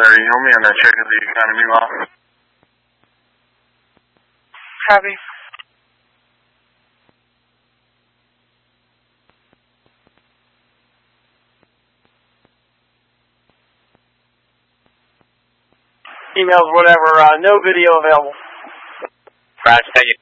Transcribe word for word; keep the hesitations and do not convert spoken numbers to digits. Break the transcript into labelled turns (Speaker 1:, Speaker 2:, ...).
Speaker 1: sir. You help me on that check of the economy law?
Speaker 2: Copy. Emails, whatever. Uh, no video available.
Speaker 3: Roger, thank you.